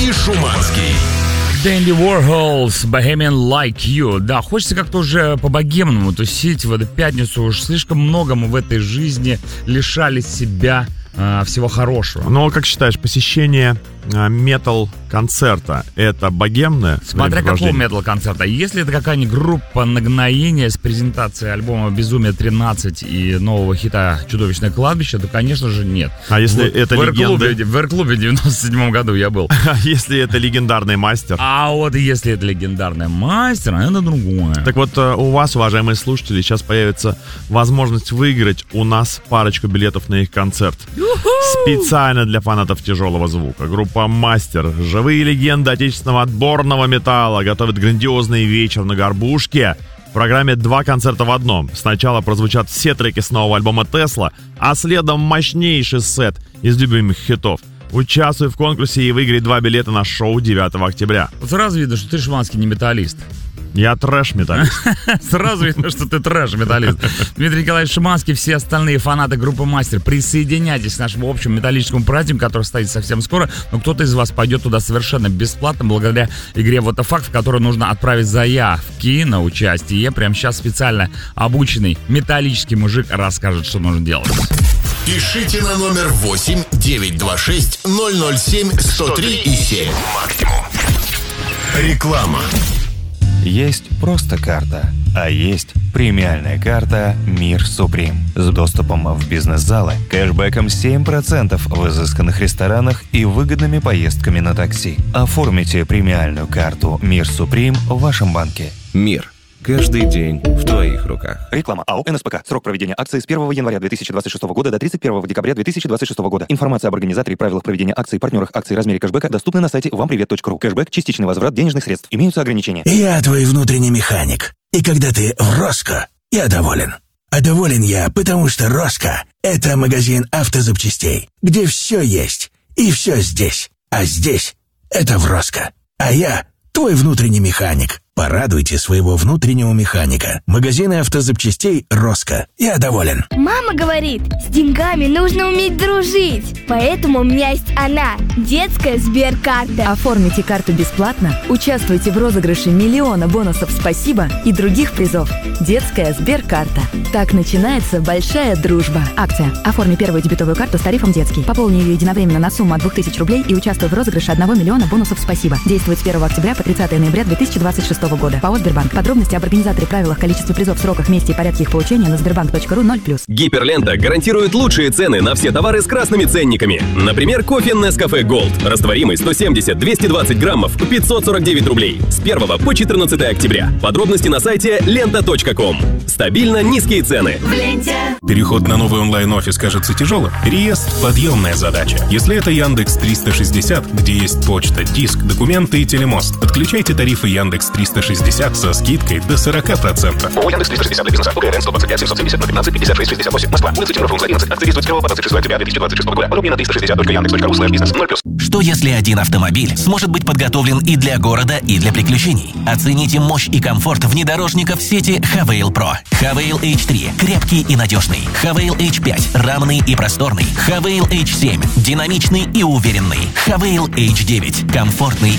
и Шуманский. Дэнди Уорхолс, Bohemian Like You. Да, хочется как-то уже по-богемному тусить в эту пятницу. Уж слишком много мы в этой жизни лишали себя всего хорошего. Но, как считаешь, посещение метал-концерта — это богемное? Смотря какого метал-концерта. Если это какая-нибудь группа нагноения с презентацией альбома «Безумие 13» и нового хита «Чудовищное кладбище», то, конечно же, нет. А если это легенда? В Эр-клубе в 97 году я был. А если это легендарный мастер? А вот если это легендарный мастер, это другое. Так вот, у вас, уважаемые слушатели, сейчас появится возможность выиграть у нас парочку билетов на их концерт. Специально для фанатов тяжелого звука. Группа «Мастер», живые легенды отечественного отборного металла, готовят грандиозный вечер на Горбушке. В программе 2 концерта в одном. Сначала прозвучат все треки с нового альбома «Тесла», а следом мощнейший сет из любимых хитов. Участвуй в конкурсе и выиграй 2 билета на шоу 9 октября. Сразу видно, что ты, Шуманский, не металлист. Я трэш-металлист. Сразу видно, что ты трэш-металлист. Дмитрий Николаевич Шуманский, все остальные фанаты группы «Мастер», присоединяйтесь к нашему общему металлическому празднику, который состоится совсем скоро. Но кто-то из вас пойдет туда совершенно бесплатно, благодаря игре «Вот это факт», в которой нужно отправить заявки на участие. Прямо сейчас специально обученный металлический мужик расскажет, что нужно делать. Пишите на номер 8 926 007 103 и 7. Реклама. Есть просто карта, а есть премиальная карта «Мир Суприм» с доступом в бизнес-залы, кэшбэком 7% в изысканных ресторанах и выгодными поездками на такси. Оформите премиальную карту «Мир Суприм» в вашем банке. Мир. Каждый день в твоих руках. Реклама. АО «НСПК». Срок проведения акции с 1 января 2026 года до 31 декабря 2026 года. Информация об организаторе, правилах проведения акций, партнерах акций, размере кэшбэка доступны на сайте вампривет.ру. Кэшбэк – частичный возврат денежных средств. Имеются ограничения. Я твой внутренний механик. И когда ты в Роско, я доволен. А доволен я, потому что Роско – это магазин автозапчастей, где все есть и все здесь. А здесь – это в Роско. А я твой внутренний механик. Порадуйте своего внутреннего механика. Магазины автозапчастей «Роско». Я доволен. Мама говорит, с деньгами нужно уметь дружить. Поэтому у меня есть она, детская Сберкарта. Оформите карту бесплатно, участвуйте в розыгрыше миллиона бонусов «Спасибо» и других призов. Детская Сберкарта. Так начинается большая дружба. Акция. Оформи первую дебетовую карту с тарифом «Детский». Пополни ее единовременно на сумму от 2000 рублей и участвуй в розыгрыше 1 миллиона бонусов «Спасибо». Действует с 1 октября по 30 ноября 2026 года. ПАО «Сбербанк». Подробности об организаторе, правилах, количестве призов, сроках, месте и порядке их получения на sberbank.ru 0+. Гиперлента гарантирует лучшие цены на все товары с красными ценниками. Например, кофе Nescafe Gold. Растворимый 170-220 граммов, 549 рублей. С 1 по 14 октября. Подробности на сайте lenta.com. Стабильно низкие цены. В ленте. Переход на новый онлайн-офис кажется тяжелым? Переезд – подъемная задача. Если это Яндекс 360, где есть почта, диск, документы и телемост, подключайте тарифы Яндекс 360 со скидкой до 40%. ООО Яндекс 360 для бизнеса. УГРН 125 770 015 56 68. Москва. Улица Темнов, 11. Акция действует с 1 по 26 октября 2026 года. Подробнее на 360.yandex.ru/бизнес. 0+. Что если один автомобиль сможет быть подготовлен и для города, и для приключений? Оцените мощь и комфорт внедорожников сети Havail Pro. Havail H3 – крепкий и надежный. Havail H5 – рамный и просторный. Havail H7 – динамичный и уверенный. Havail H9 – комфортный